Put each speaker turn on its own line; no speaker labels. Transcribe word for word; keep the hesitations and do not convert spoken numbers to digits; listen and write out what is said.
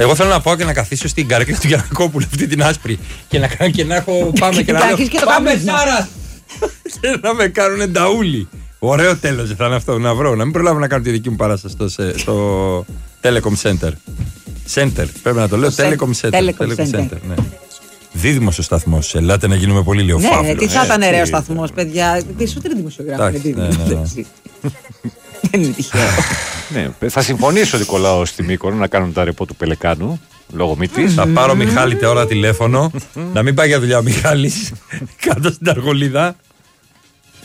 Εγώ θέλω να πάω και να καθίσω στην καρέκλα του Γιαννακόπουλου, αυτή την άσπρη. Και να, και να έχω. Πάμε και να λέω. Πάμε Σάρα! Και να με κάνουν νταούλι. Ωραίο τέλος θα είναι αυτό. Να βρω. Να μην προλάβω να κάνω τη δική μου παράσταση στο, στο Telecom Center. Center. Πρέπει να το λέω. Telecom Center. Telecom Center. Ναι. Δίδυμος ο σταθμός. Ελάτε να γίνουμε πολύ λίγο φαύλος.
Ναι, τι θα ήταν ωραίο σταθμός, παιδιά. Περισσότεροι δημοσιογράφοι είναι δίδυμος. Δεν είναι τυχαίο.
Ναι, θα συμφωνήσω, Νικολάου, στη Μύκονο να κάνουν τα ρεπό του Πελεκάνου. Λόγω μύτης.
Θα πάρω Μιχάλη τώρα τηλέφωνο. Να μην πάει για δουλειά ο Μιχάλης. Κάτω στην Αργολίδα.